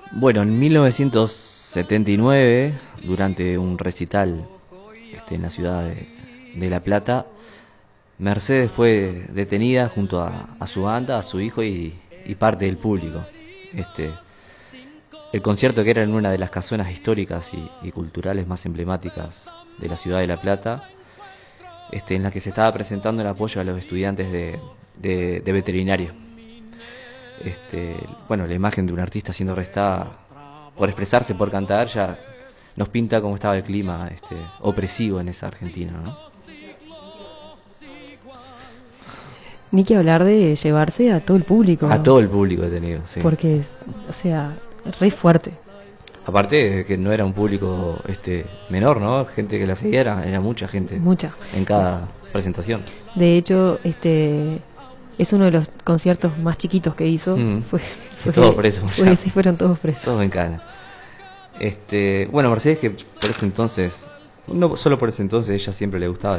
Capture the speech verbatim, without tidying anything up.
Bueno, en mil novecientos setenta y nueve, durante un recital este, en la ciudad de, de La Plata, Mercedes fue detenida junto a, a su banda, a su hijo y, y parte del público. Este, el concierto, que era en una de las casonas históricas y, y culturales más emblemáticas de la ciudad de La Plata, este, en la que se estaba presentando en apoyo a los estudiantes de, de, de veterinaria. Este, bueno, la imagen de un artista siendo arrestada por expresarse, por cantar, ya nos pinta cómo estaba el clima este, opresivo en esa Argentina, ¿no? Ni que hablar de llevarse a todo el público. A todo el público detenido, sí. Porque, o sea, re fuerte. Aparte que no era un público este menor, ¿no? Gente que la seguía, era, era mucha gente. Mucha. En cada presentación. De hecho, este es uno de los conciertos más chiquitos que hizo. Mm. Fue, fue Todos presos. Fue, sí, fueron todos presos. Todos en cana. Este, bueno, Mercedes, que por ese entonces, no solo por ese entonces, ella siempre le gustaba